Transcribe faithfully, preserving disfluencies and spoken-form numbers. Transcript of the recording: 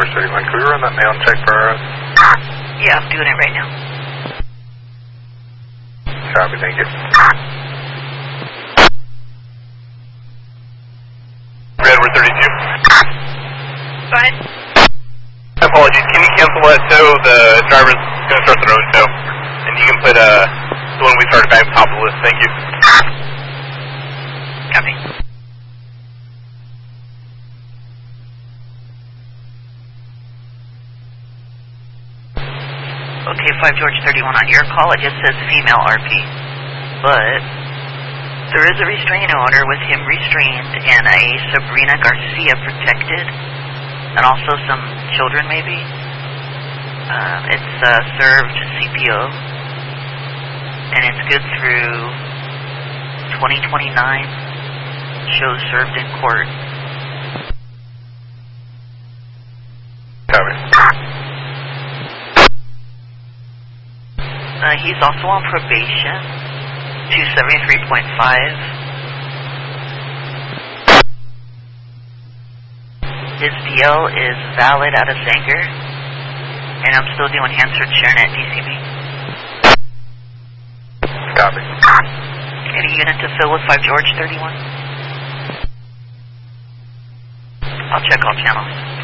George thirty-one. Could we run that mail check for us? Yeah, I'm doing it right now. Copy, thank you. Redwood thirty-two. Fine. Apologies, can you cancel that tow? The driver's going to start their own tow. And you can put uh, the one we started back at the top of the list. Thank you. Copy. Okay, five George thirty-one on your call. It just says female R P. But there is a restraining order with him restrained and a Sabrina Garcia protected. And also some children, maybe. Um, it's uh, served C P O. And it's good through twenty twenty-nine. Shows served in court. Copy. Uh, he's also on probation. two seventy-three point five. His D L is valid out of Sanger. And I'm still doing Hansard ShareNet D C B. Copy. Any unit to fill with five George thirty-one? I'll check all channels.